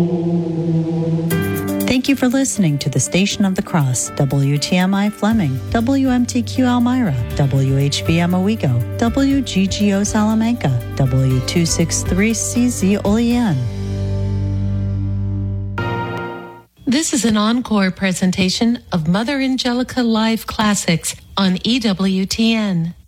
Thank you for listening to the Station of the Cross, WTMI Fleming, WMTQ Elmira, WHBM Owego, WGGO Salamanca, W263CZ Olean. This is an encore presentation of Mother Angelica Live Classics on EWTN.